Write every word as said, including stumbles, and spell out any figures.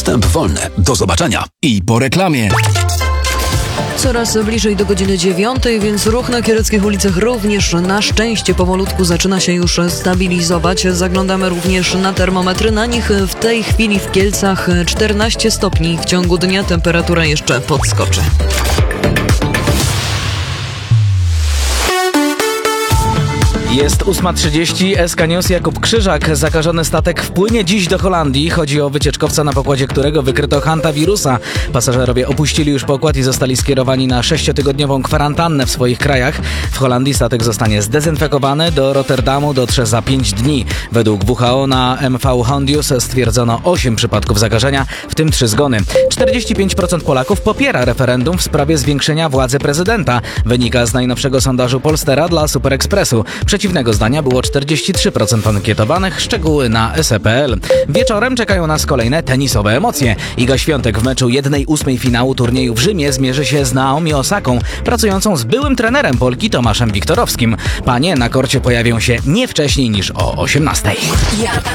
Wstęp wolny. Do zobaczenia. I po reklamie. Coraz bliżej do godziny dziewiątej, więc ruch na kiereckich ulicach również na szczęście powolutku zaczyna się już stabilizować. Zaglądamy również na termometry. Na nich w tej chwili w Kielcach czternaście stopni. W ciągu dnia temperatura jeszcze podskoczy. Jest ósma trzydzieści, S K News, Jakub Krzyżak. Zakażony statek wpłynie dziś do Holandii. Chodzi o wycieczkowca, na pokładzie którego wykryto hantawirusa. Pasażerowie opuścili już pokład i zostali skierowani na sześciotygodniową kwarantannę w swoich krajach. W Holandii statek zostanie zdezynfekowany. Do Rotterdamu dotrze za pięć dni. Według W H O na M V Hondius stwierdzono osiem przypadków zakażenia, w tym trzy zgony. czterdzieści pięć procent Polaków popiera referendum w sprawie zwiększenia władzy prezydenta. Wynika z najnowszego sondażu Polstera dla Super Expressu. Przeciwnego zdania było czterdzieści trzy procent ankietowanych, szczegóły na es e kropka pe el. Wieczorem czekają nas kolejne tenisowe emocje. Iga Świątek w meczu jednej ósmej finału turnieju w Rzymie zmierzy się z Naomi Osaką, pracującą z byłym trenerem Polki Tomaszem Wiktorowskim. Panie na korcie pojawią się nie wcześniej niż o osiemnastej.